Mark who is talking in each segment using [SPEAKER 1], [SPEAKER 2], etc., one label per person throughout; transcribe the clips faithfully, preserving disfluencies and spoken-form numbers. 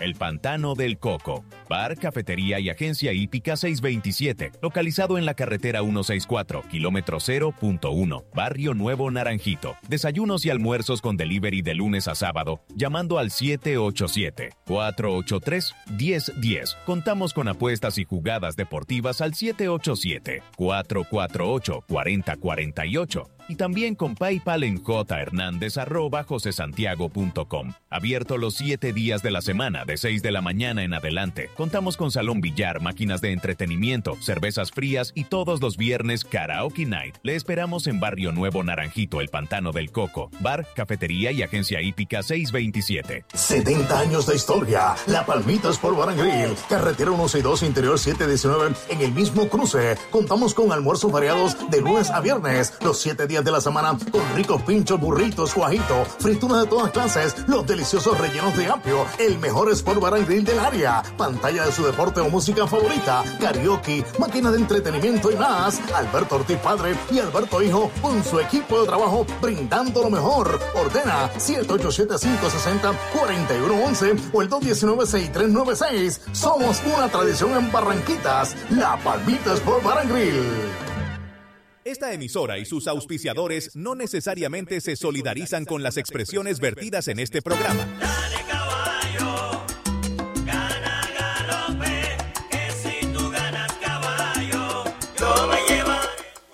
[SPEAKER 1] El Pantano del Coco. Bar, cafetería y agencia hípica seiscientos veintisiete, localizado en la carretera ciento sesenta y cuatro, kilómetro cero punto uno, Barrio Nuevo Naranjito. Desayunos y almuerzos con delivery de lunes a sábado, llamando al siete ocho siete, cuatro ocho tres, uno cero uno cero. Contamos con apuestas y jugadas deportivas al siete ocho siete, cuatro cuatro ocho, cuatro cero cuatro ocho. Y también con PayPal en jhernandez arroba josesantiago punto com. Abierto los siete días de la semana, de seis de la mañana en adelante. Contamos con salón billar, máquinas de entretenimiento, cervezas frías y todos los viernes karaoke night. Le esperamos en Barrio Nuevo Naranjito, El Pantano del Coco. Bar, cafetería y agencia hípica seiscientos veintisiete.
[SPEAKER 2] setenta años de historia. La Palmita Sport Bar and Grill. Carretera ciento sesenta y dos, Interior setecientos diecinueve. En el mismo cruce. Contamos con almuerzos variados de lunes a viernes. Los siete días de la semana con ricos pinchos, burritos, guajito, frituras de todas clases, los deliciosos rellenos de apio, el mejor Sport Bar and Grill del área, pantalla de su deporte o música favorita, karaoke, máquina de entretenimiento y más. Alberto Ortiz padre y Alberto hijo con su equipo de trabajo brindando lo mejor. Ordena siete ocho siete, cinco seis cero, cuatro uno uno uno o el dos uno nueve, seis tres nueve seis. Somos una tradición en Barranquitas, La Palmita Sport Bar and Grill.
[SPEAKER 3] Esta emisora y sus auspiciadores no necesariamente se solidarizan con las expresiones vertidas en este programa.
[SPEAKER 4] Dale caballo, gana galope, que si tú ganas caballo, yo me llevaré.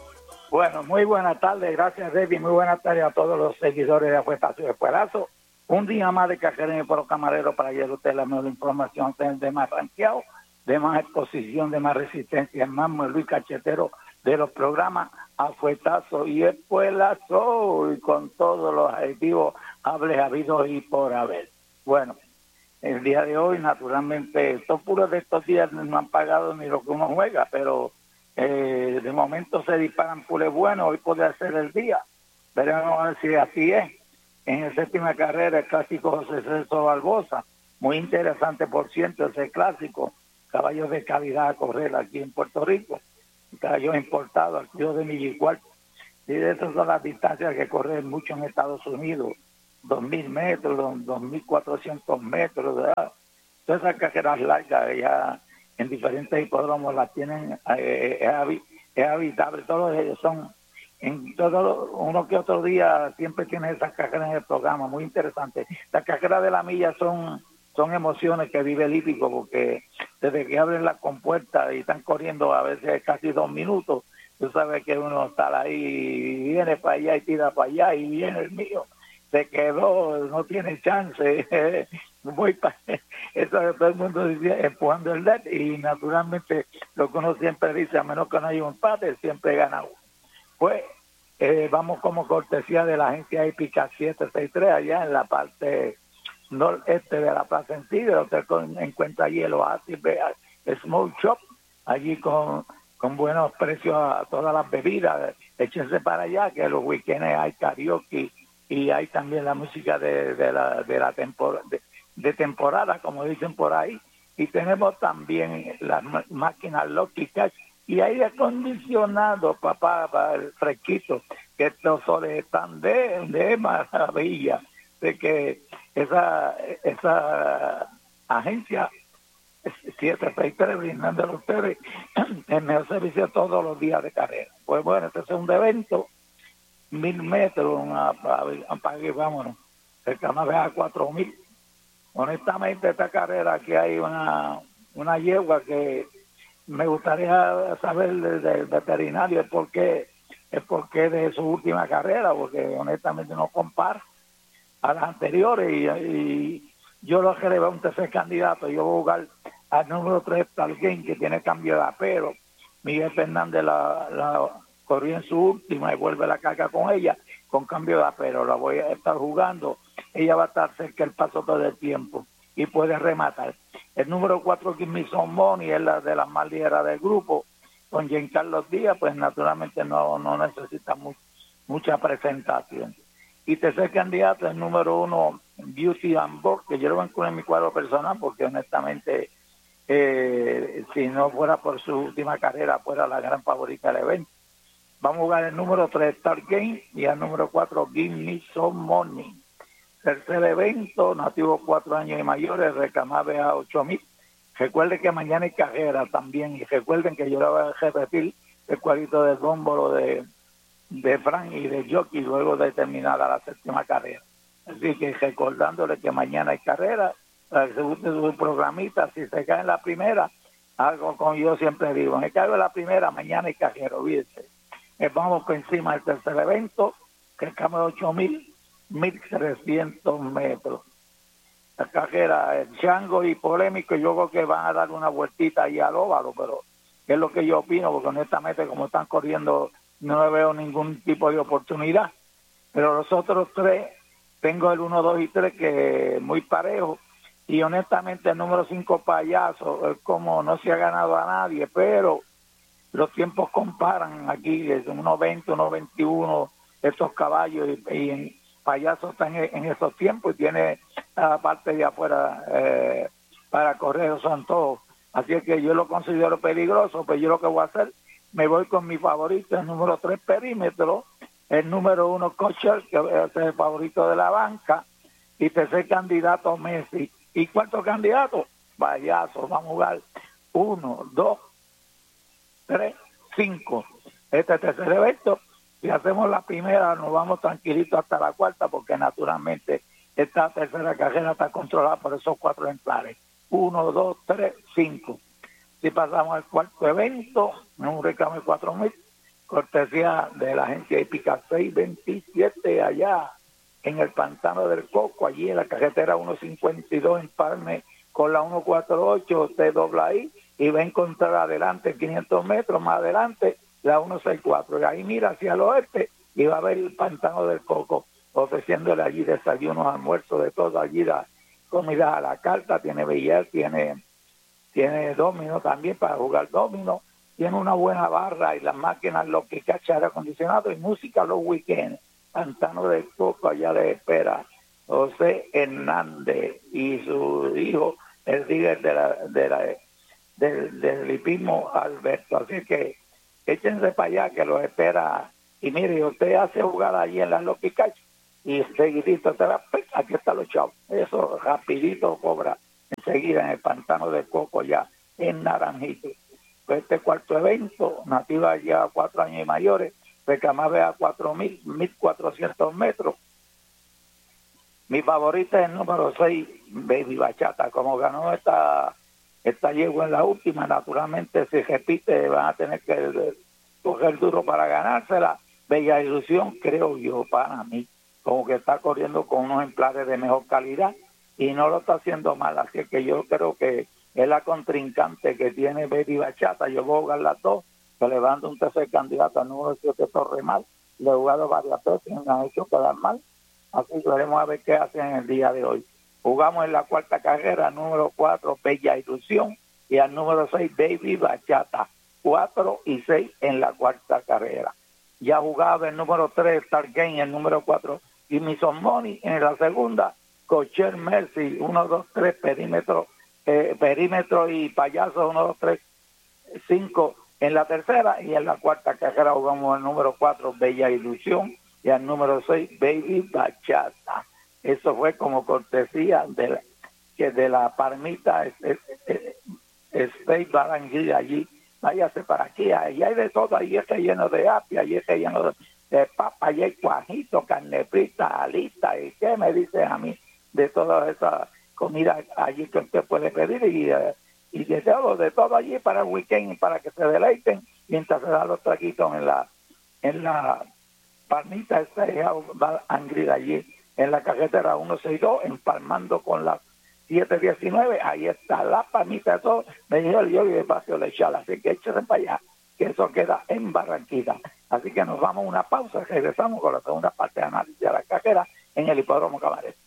[SPEAKER 5] Bueno, muy buenas tardes, gracias David, muy buenas tardes a todos los seguidores de Apuestas y Espuelazo. Un día más de Cajerén por los camareros para llevar a usted la mejor información de más ranqueado, de más exposición, de más resistencia, más Luis Cachetero de los programas Afuetazo y Espuelazo, y con todos los adjetivos hables habidos y por haber. Bueno, el día de hoy, naturalmente, estos puros de estos días no han pagado ni lo que uno juega, pero eh, de momento se disparan pules buenos, hoy puede ser el día. Veremos a ver si así es. En la séptima carrera, el clásico José Celso Barbosa, muy interesante, por ciento, ese clásico, caballos de calidad a correr aquí en Puerto Rico. Caballos importados al tío de Millicuart. Y de esas son las distancias que corren mucho en Estados Unidos, dos mil metros, dos mil cuatrocientos metros, ¿verdad? Todas esas carreras largas ya en diferentes hipódromos las tienen, eh, es, habi- es habitable, todos ellos son, en todo uno que otro día siempre tienen esas carreras en el programa, muy interesante. Las carreras de la milla son son emociones que vive el hípico, porque desde que abren las compuertas y están corriendo a veces casi dos minutos, tú sabes que uno está ahí y viene para allá y tira para allá y viene el mío, se quedó, no tiene chance, voy para eso, todo el mundo dice, empujando el dedo, y naturalmente lo que uno siempre dice, a menos que no haya un empate, siempre gana uno. Pues eh, vamos como cortesía de la agencia hípica siete seis tres allá en la parte noreste de la Plaza en Tigre. Usted encuentra allí el Oasis Smoke Shop, allí con, con buenos precios a todas las bebidas. Échense para allá, que los weekends hay karaoke y hay también la música de, de la, de, la tempor, de, de temporada, como dicen por ahí. Y tenemos también las máquinas Lucky Cash y aire acondicionado, papá, para el fresquito, que estos soles están de, de maravilla. De que esa esa agencia siete seis tres brindando a ustedes el mejor servicio todos los días de carrera. Pues bueno, este es un evento, mil metros, para que vámonos, cerca más de a cuatro mil. Honestamente, esta carrera aquí hay una, una yegua que me gustaría saber del veterinario es porque es porque de su última carrera, porque honestamente no compara a las anteriores, y, y yo lo que le voy a un tercer candidato, yo voy a jugar al número tres, Talgame, que tiene cambio de apero. Miguel Fernández la, la corrió en su última y vuelve la carga con ella, con cambio de apero, la voy a estar jugando, ella va a estar cerca del paso todo el tiempo y puede rematar. El número cuatro, Gimme Some Money, es la de las más ligeras del grupo, con Giancarlo Díaz, pues naturalmente no, no necesita mu- mucha presentación. Y tercer candidato, el número uno, Beauty and Box, que yo lo voy a incluir en mi cuadro personal, porque honestamente, eh, si no fuera por su última carrera, fuera la gran favorita del evento. Vamos a jugar el número tres, Star Game, y el número cuatro, Give Me Some Money. Tercer evento, nativos cuatro años y mayores, reclamable a ocho mil. Recuerden que mañana hay carrera también, y recuerden que yo le voy a repetir el cuadrito del bómbolo de, de Frank y de Jockey luego de terminar la séptima carrera. Así que recordándole que mañana hay carrera, para que se guste su programita, si se cae en la primera, algo como yo siempre digo, me caigo en la primera, mañana hay carrera, olvídense. Eh, vamos por encima del tercer evento, que es de ocho mil, mil trescientos metros. La carrera es chango y polémico, yo creo que van a dar una vueltita ahí al óvalo, pero es lo que yo opino, porque honestamente como están corriendo no veo ningún tipo de oportunidad. Pero los otros tres, tengo el uno, dos y tres que es muy parejo, y honestamente el número cinco Payaso es como no se ha ganado a nadie, pero los tiempos comparan aquí, desde uno veinte, uno veintiuno, estos caballos, y, y en Payaso está en, en esos tiempos y tiene la parte de afuera eh, para correr, son todos. Así es que yo lo considero peligroso, pues yo lo que voy a hacer, me voy con mi favorito, el número tres Perímetro, el número uno Cocher, que es el favorito de la banca, y tercer candidato Messi. ¿Y cuántos candidatos? Payaso, vamos a jugar uno, dos, tres, cinco. Este tercer evento, si hacemos la primera, nos vamos tranquilitos hasta la cuarta, porque naturalmente esta tercera carrera está controlada por esos cuatro ejemplares. Uno, dos, tres, cinco. Si pasamos al cuarto evento, en un reclamo de cuatro mil, cortesía de la agencia hípica seiscientos veintisiete allá en el Pantano del Coco, allí en la carretera ciento cincuenta y dos en Palme, con la ciento cuarenta y ocho, usted dobla ahí y va a encontrar adelante, quinientos metros más adelante, la ciento sesenta y cuatro. Y ahí mira hacia el oeste y va a ver el Pantano del Coco, ofreciéndole allí desayunos, almuerzos, de todo, allí la comida a la carta, tiene billar, tiene, tiene domino también para jugar domino, tiene una buena barra y las máquinas, lo que cacha aire acondicionado y música los weekends. Pantano del Coco, allá le espera José Hernández y su hijo, el líder de la, de la, del, del hipismo, Alberto. Así que échense para allá que los espera. Y mire, usted hace jugar allí en las Loquicachas y seguidito te la, aquí están los chavos. Eso rapidito cobra enseguida en el Pantano del Coco, ya en Naranjito. Pues este cuarto evento, nativa ya cuatro años y mayores, reclamable a cuatro mil, mil cuatrocientos metros. Mi favorita es el número seis, Baby Bachata. Como ganó esta esta yegua en la última, naturalmente si repite van a tener que coger duro para ganársela. Bella Ilusión, creo yo, para mí, como que está corriendo con unos ejemplares de mejor calidad y no lo está haciendo mal, así que yo creo que es la contrincante que tiene Baby Bachata. Yo voy a jugar las dos, que le dando un tercer candidato al número siete Torremal. Le he jugado varias veces y me han hecho quedar mal, así que veremos a ver qué hacen en el día de hoy. Jugamos en la cuarta carrera, número cuatro Bella Ilusión, y al número seis Baby Bachata, cuatro y seis en la cuarta carrera. Ya jugaba el número tres Stargate, el número cuatro y Mison Money en la segunda, Cocher Mercy, uno, dos, tres, Perímetro, eh, Perímetro y Payaso, uno, dos, tres, cinco en la tercera, y en la cuarta carrera jugamos el número cuatro Bella Ilusión y al número seis Baby Bachata. Eso fue como cortesía de la, que de la Palmita State Barranquilla. Allí váyase para aquí, ahí hay de todo, ahí está lleno de apia, ahí está lleno de, de papa, ahí hay cuajito, carne frita, alita, y qué me dicen a mí de todas esas comidas allí que usted puede pedir, y, uh, y de todo, de todo allí para el weekend, para que se deleiten mientras se dan los traguitos en la en la Palmita State Barranquilla, allí en la carretera ciento sesenta y dos, empalmando con la siete diecinueve, ahí está la Palmita, todo, me dijo el yo y despacio le echala, así que échese para allá, que eso queda en Barranquilla. Así que nos vamos a una pausa, regresamos con la segunda parte de análisis de la carrera en el Hipódromo Cabaret.